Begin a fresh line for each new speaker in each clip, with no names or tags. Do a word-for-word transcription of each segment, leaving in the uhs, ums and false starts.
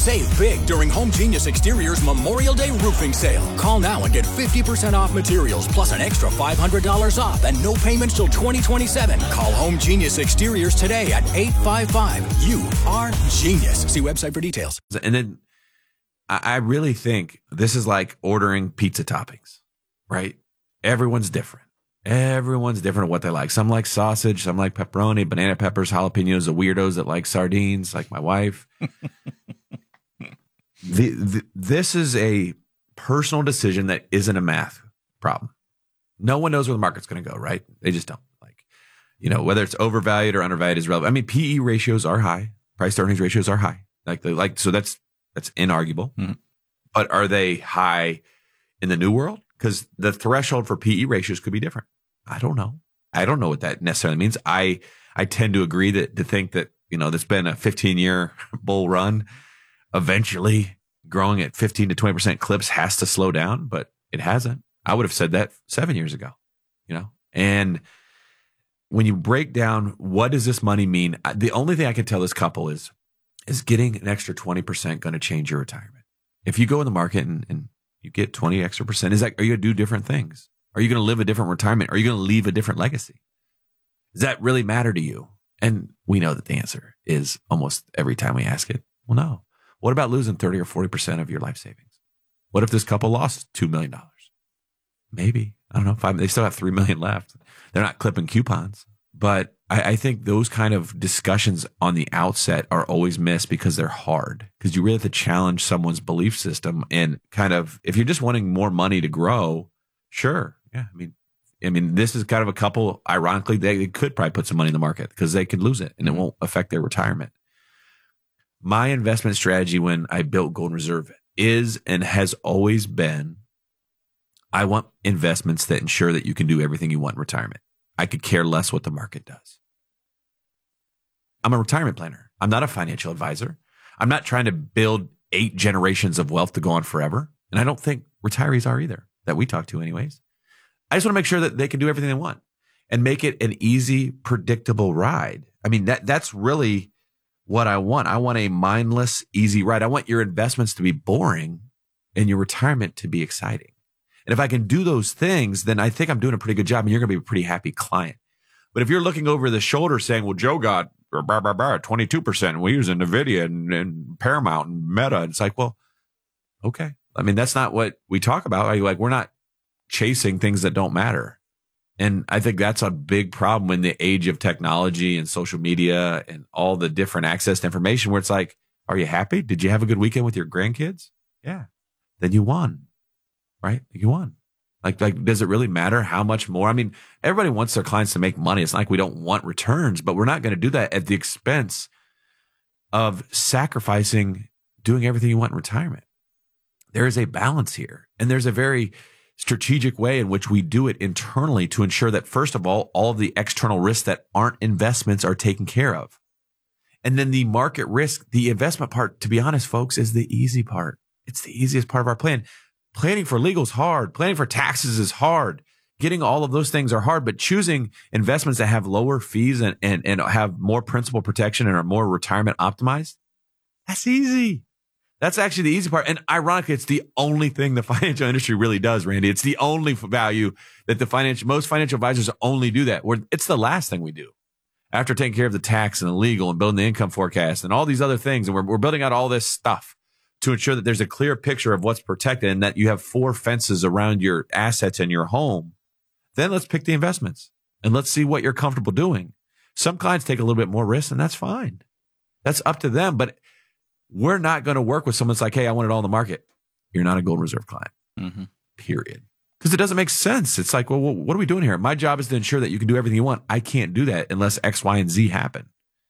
Save big during Home Genius Exteriors Memorial Day roofing sale. Call now and get fifty percent off materials plus an extra five hundred dollars off and no payments till twenty twenty-seven. Call Home Genius Exteriors today at eight five five. You are genius. See website for details.
And then I really think this is like ordering pizza toppings, right? Everyone's different. Everyone's different at what they like. Some like sausage, some like pepperoni, banana peppers, jalapenos, the weirdos that like sardines, like my wife. the, the, this is a personal decision that isn't a math problem. No one knows where the market's going to go, right? They just don't. Like, you know, whether it's overvalued or undervalued is relevant. I mean, P E ratios are high. Price to earnings ratios are high. Like, they like so that's that's inarguable. Mm-hmm. But are they high in the new world? Because the threshold for P E ratios could be different. I don't know. I don't know what that necessarily means. I I tend to agree that to think that, you know, there's been a fifteen year bull run. Eventually, growing at fifteen to twenty percent clips has to slow down, but it hasn't. I would have said that seven years ago, you know. And when you break down what does this money mean, the only thing I can tell this couple is is getting an extra twenty percent going to change your retirement? If you go in the market and, and you get twenty extra percent. Is that, are you going to do different things? Are you going to live a different retirement? Are you going to leave a different legacy? Does that really matter to you? And we know that the answer is almost every time we ask it, well, no. What about losing thirty or forty percent of your life savings? What if this couple lost two million dollars? Maybe. I don't know. Five, they still have three million dollars left. They're not clipping coupons. But I, I think those kind of discussions on the outset are always missed because they're hard. Because you really have to challenge someone's belief system and kind of, if you're just wanting more money to grow, sure. Yeah. I mean, I mean, this is kind of a couple, ironically, they, they could probably put some money in the market because they could lose it and it won't affect their retirement. My investment strategy when I built Golden Reserve is and has always been, I want investments that ensure that you can do everything you want in retirement. I could care less what the market does. I'm a retirement planner. I'm not a financial advisor. I'm not trying to build eight generations of wealth to go on forever. And I don't think retirees are either, that we talk to anyways. I just want to make sure that they can do everything they want and make it an easy, predictable ride. I mean, that that's really what I want. I want a mindless, easy ride. I want your investments to be boring and your retirement to be exciting. And if I can do those things, then I think I'm doing a pretty good job and you're going to be a pretty happy client. But if you're looking over the shoulder saying, well, Joe got bah, bah, bah, twenty-two percent. We use NVIDIA and, and Paramount and Meta. And it's like, well, okay. I mean, that's not what we talk about. Like, we're not chasing things that don't matter. And I think that's a big problem in the age of technology and social media and all the different access to information where it's like, are you happy? Did you have a good weekend with your grandkids? Yeah. Then you won. Right? You won. Like, like, does it really matter how much more? I mean, everybody wants their clients to make money. It's not like we don't want returns, but we're not going to do that at the expense of sacrificing doing everything you want in retirement. There is a balance here. And there's a very strategic way in which we do it internally to ensure that, first of all, all of the external risks that aren't investments are taken care of. And then the market risk, the investment part, to be honest, folks, is the easy part. It's the easiest part of our plan. Planning for legal is hard. Planning for taxes is hard. Getting all of those things are hard, but choosing investments that have lower fees and, and, and have more principal protection and are more retirement optimized, that's easy. That's actually the easy part. And ironically, it's the only thing the financial industry really does, Randy. It's the only value that the financial, most financial advisors only do that. Where it's the last thing we do after taking care of the tax and the legal and building the income forecast and all these other things. And we're, we're building out all this stuff to ensure that there's a clear picture of what's protected and that you have four fences around your assets and your home. Then let's pick the investments and let's see what you're comfortable doing. Some clients take a little bit more risk and that's fine. That's up to them. But we're not going to work with someone that's like, hey, I want it all in the market. You're not a Golden Reserve client, mm-hmm. Period. Because it doesn't make sense. It's like, well, what are we doing here? My job is to ensure that you can do everything you want. I can't do that unless X, Y, and Z happen.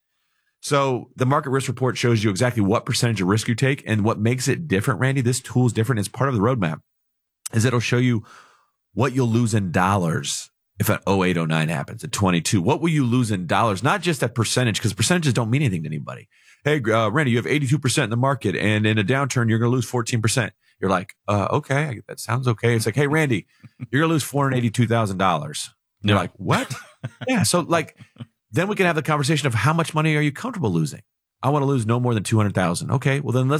So the market risk report shows you exactly what percentage of risk you take. And what makes it different, Randy, this tool is different as part of the roadmap, is it'll show you what you'll lose in dollars if an oh eight oh nine happens, at twenty-two. What will you lose in dollars? Not just a percentage, because percentages don't mean anything to anybody. Hey, uh, Randy, you have eighty-two percent in the market, and in a downturn, you're going to lose fourteen percent. You're like, uh, okay, that sounds okay. It's like, hey, Randy, you're going to lose four hundred eighty-two thousand dollars. You're like, what? Yeah. So like, then we can have the conversation of how much money are you comfortable losing? I want to lose no more than two hundred thousand. Okay. Well, then let's